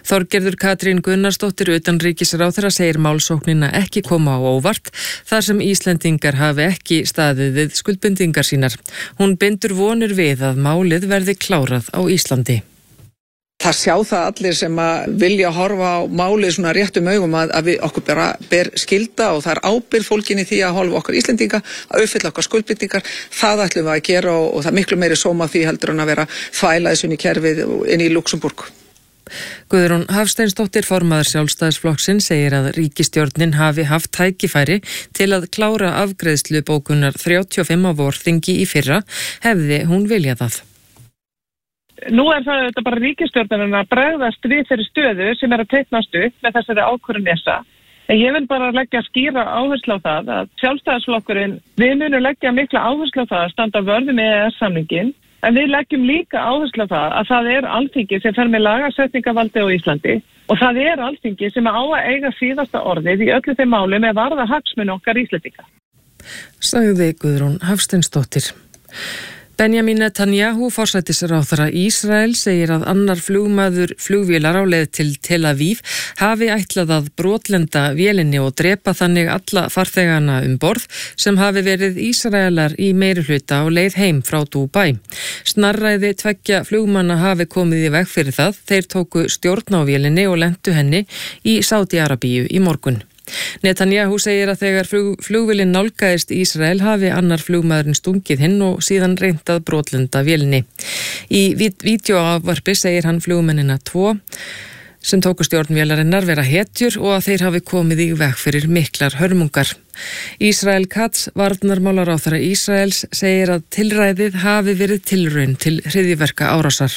Þorgerður Katrín Gunnarsdóttir utanríkisráðherra segir málsóknina ekki koma á óvart þar sem Íslendingar hafi ekki staðið við skuldbindingar sínar. Hún bindur vonir við að málið verði klárað á Íslandi. Það sjá það allir sem að vilja horfa á málið svona réttum augum að við okkur bara ber skylda og það ábyrgð fólkin í því að hálfa okkar Íslendinga að uppfylla okkar skuldbindingar. Það ætlum við að gera og það miklu meiri sóma því heldur en að vera þvæla þessu inn í kerfið inn í Luxemburg. Guðrún Hafsteinsdóttir, formaður Sjálfstæðisflokksins, segir að ríkisstjórnin hafi haft tækifæri til að klára afgreiðslu bókunar 35 á vorþingi í fyrra hefði hún viljað það. Nú það bara ríkisstjórnin að bregðast við þeirri stöðu sem að teiknast upp með þessari ákvörðun ESA. En ég vil bara leggja skýra áherslu á það að Sjálfstæðisflokkurinn, við munum leggja mikla áherslu á það að standa vörðu með EES-samninginn, en við leggjum líka áherslu á það að það Alþingi sem fer með lagasetningavaldi á Íslandi og það Alþingi sem á að eiga síðasta orðið í öllu þeim málum með varða hagsmuni okkar Íslendinga. Sagði Guðrún Hafsteinsdóttir. Benjamin Netanyahu, forsætisráðherra Ísrael, segir að annar flugmaður flugvélar á leið til Tel Aviv hafi ætlað að brotlenda vélinni og drepa þannig alla farþegana borð sem hafi verið Ísraelar í meirihluta á leið heim frá Dubai. Snarræði 2 flugmanna hafi komið í veg fyrir það. Þeir tóku stjórn á vélinni og lentu henni í Sádi-Arabíu í morgun. Netanyahu segir að þegar flugvélin nálgaðist Ísrael hafi annar flugmaðurinn stungið hinn og síðan reynt að brotlenda vélinni. Í vídeóávarpi segir hann flugmennina 2 sem tóku stjórn vélarinnar vera hetjur og að þeir hafi komið í veg fyrir miklar hörmungar. Ísrael Katz, varnarmálaráðherra Ísraels, segir að tilræðið hafi verið tilraun til hryðjuverka árásar.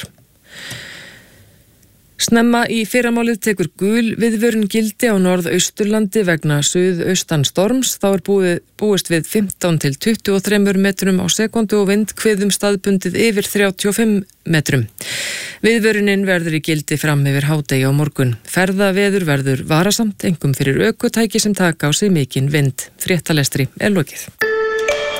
Snemma í fyrramálið tekur gul viðvörun gildi á norðausturlandi vegna suðaustan storms. Þá búist við 15 til 23 metrum á sekundu og vindhviðum staðbundið yfir 35 metrum. Viðvörunin verður í gildi fram yfir hádegi á morgun. Ferðaveður verður varasamt, einkum fyrir ökutæki sem taka á sig mikinn vind. Fréttalestri lokið.